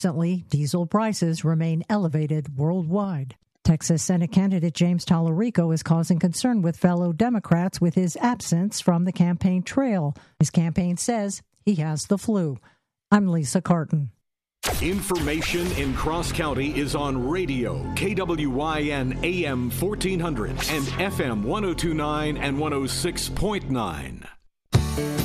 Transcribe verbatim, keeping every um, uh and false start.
Recently, diesel prices remain elevated worldwide. Texas Senate candidate James Tallarico is causing concern with fellow Democrats with his absence from the campaign trail. His campaign says he has the flu. I'm Lisa Carton. Information in Cross County is on radio, K W Y N A M fourteen hundred and F M one oh two point nine and one oh six point nine.